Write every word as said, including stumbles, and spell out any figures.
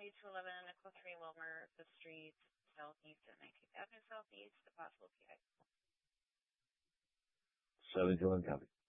to eleven Nickel three Wilmer Street Southeast and nineteenth Avenue Southeast, the possible P I. seven to one copy.